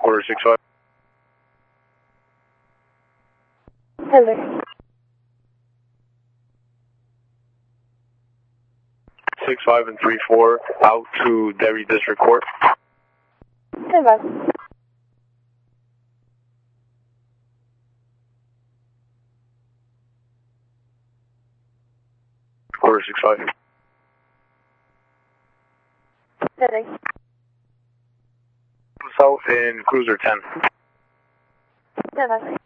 Quarter 6-5. Hello. 6-5 and 3-4 out to Derry District Court. Stand by. Quarter 6-5. Ready. South in Cruiser 10. Stand by.